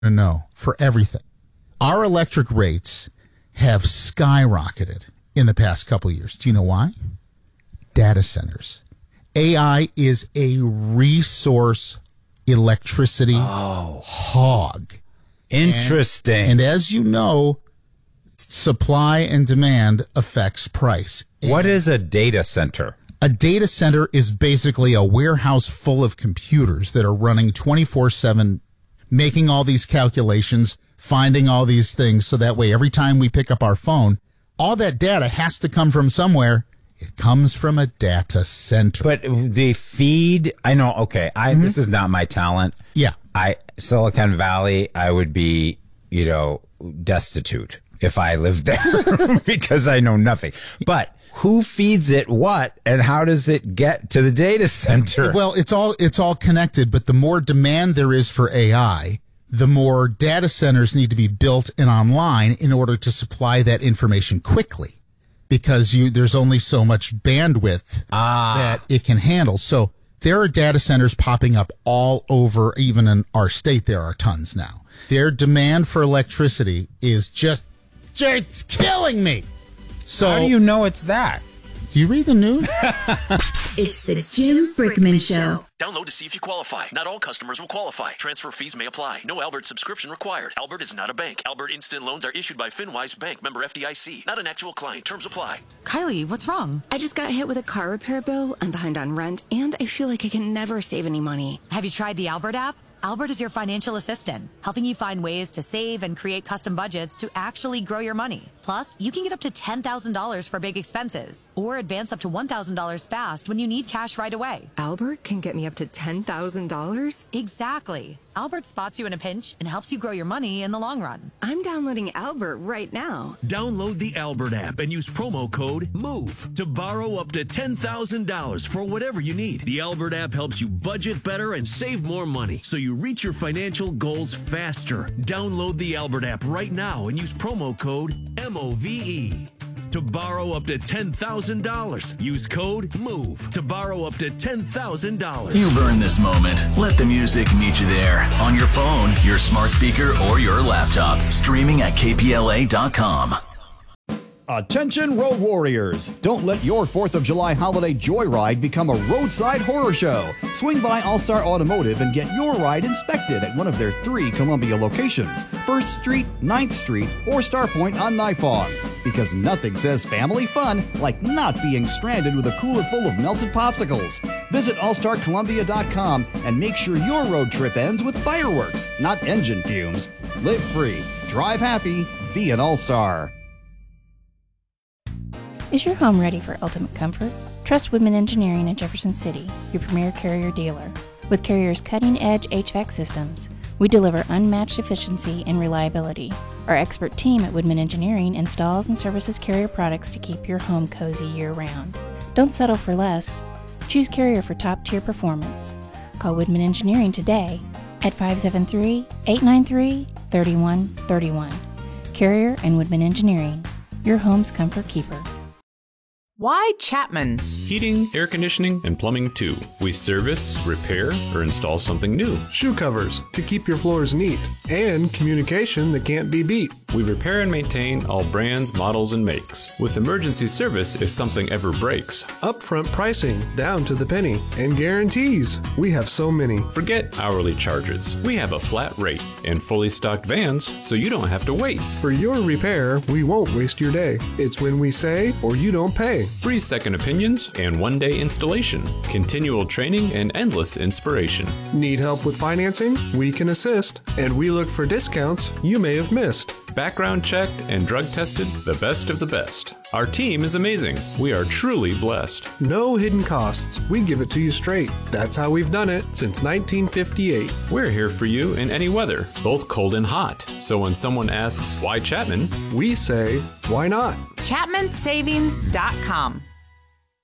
No, for everything. Our electric rates have skyrocketed in the past couple of years. Do you know why? Data centers. AI is a resource electricity hog. Interesting. And as you know, supply and demand affects price. What is a data center? A data center is basically a warehouse full of computers that are running 24/7, making all these calculations, finding all these things, so that way every time we pick up our phone, all that data has to come from somewhere. It comes from a data center. But the feed, I know, okay, this is not my talent. Yeah. Silicon Valley, I would be, destitute if I lived there because I know nothing. But who feeds it what, and how does it get to the data center? Well, it's all connected, but the more demand there is for AI, the more data centers need to be built and online in order to supply that information quickly, because there's only so much bandwidth that it can handle. So there are data centers popping up all over, even in our state. There are tons now. Their demand for electricity is it's killing me. So how do you know it's that? Do you read the news? It's the Jim Brickman Show. Download to see if you qualify. Not all customers will qualify. Transfer fees may apply. No Albert subscription required. Albert is not a bank. Albert Instant Loans are issued by FinWise Bank, member FDIC. Not an actual client. Terms apply. Kylie, what's wrong? I just got hit with a car repair bill. I'm behind on rent, and I feel like I can never save any money. Have you tried the Albert app? Albert is your financial assistant, helping you find ways to save and create custom budgets to actually grow your money. Plus, you can get up to $10,000 for big expenses or advance up to $1,000 fast when you need cash right away. Albert can get me up to $10,000? Exactly. Albert spots you in a pinch and helps you grow your money in the long run. I'm downloading Albert right now. Download the Albert app and use promo code MOVE to borrow up to $10,000 for whatever you need. The Albert app helps you budget better and save more money, so you reach your financial goals faster. Download the Albert app right now and use promo code MOVE to borrow up to $10,000. Use code MOVE to borrow up to $10,000. You've earned this moment. Let the music meet you there. On your phone, your smart speaker, or your laptop. Streaming at kpla.com. Attention road warriors! Don't let your 4th of July holiday joyride become a roadside horror show. Swing by All-Star Automotive and get your ride inspected at one of their 3 Columbia locations, 1st Street, 9th Street, or Starpoint on Nifong. Because nothing says family fun like not being stranded with a cooler full of melted popsicles. Visit allstarcolumbia.com and make sure your road trip ends with fireworks, not engine fumes. Live free, drive happy, be an All-Star. Is your home ready for ultimate comfort? Trust Woodman Engineering in Jefferson City, your premier Carrier dealer. With Carrier's cutting-edge HVAC systems, we deliver unmatched efficiency and reliability. Our expert team at Woodman Engineering installs and services Carrier products to keep your home cozy year-round. Don't settle for less. Choose Carrier for top-tier performance. Call Woodman Engineering today at 573-893-3131. Carrier and Woodman Engineering, your home's comfort keeper. Why Chapman? Heating, air conditioning, and plumbing too. We service, repair, or install something new. Shoe covers to keep your floors neat. And communication that can't be beat. We repair and maintain all brands, models, and makes. With emergency service if something ever breaks. Upfront pricing down to the penny. And guarantees. We have so many. Forget hourly charges. We have a flat rate and fully stocked vans so you don't have to wait. For your repair, we won't waste your day. It's when we say or you don't pay. Free second opinions and one-day installation. Continual training and endless inspiration. Need help with financing? We can assist. And we look for discounts you may have missed. Background checked and drug tested, the best of the best. Our team is amazing. We are truly blessed. No hidden costs. We give it to you straight. That's how we've done it since 1958. We're here for you in any weather, both cold and hot. So when someone asks, why Chapman? We say, why not? ChapmanSavings.com.